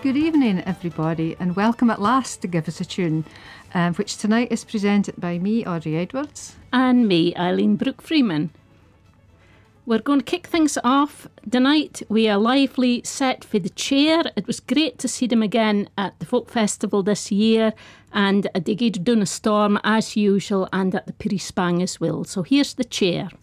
Good evening, everybody, and welcome at last to Give Us a Tune, which tonight is presented by me, Audrey Edwards. And me, Eileen Brooke-Freeman. We're going to kick things off tonight with a lively set for The Chair. It was great to see them again at the Folk Festival this year, and at the Gairdon Storm as usual, and at the Pearyspang as well. So here's The Chair.